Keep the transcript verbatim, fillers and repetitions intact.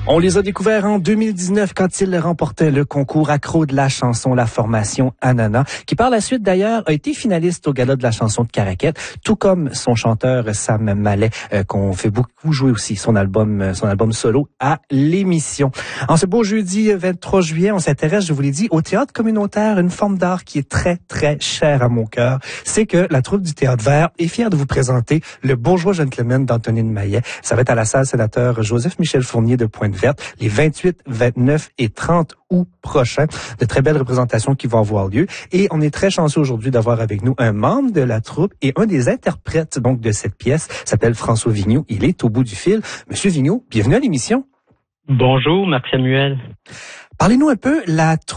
On les a découverts en deux mille dix-neuf quand ils remportaient le concours accro de la chanson, la formation Ananas, qui par la suite d'ailleurs a été finaliste au gala de la chanson de Caraquette, tout comme son chanteur Sam Mallet, euh, qu'on fait beaucoup jouer aussi son album, son album solo à l'émission. En ce beau jeudi vingt-trois juillet, on s'intéresse, je vous l'ai dit, au théâtre communautaire, une forme d'art qui est très très chère à mon cœur. C'est que la troupe du Théâtre Vert est fière de vous présenter le Bourgeois Gentleman d'Antonine Maillet. Ça va être à la salle sénateur Joseph-Michel Fournier de Pointe-Verte les vingt-huit, vingt-neuf et trente août prochains. De très belles représentations qui vont avoir lieu. Et on est très chanceux aujourd'hui d'avoir avec nous un membre de la troupe et un des interprètes donc de cette pièce s'appelle François Vigneault. Il est au bout du fil. Monsieur Vigneault, bienvenue à l'émission. Bonjour, Marc Samuel. Parlez-nous un peu, la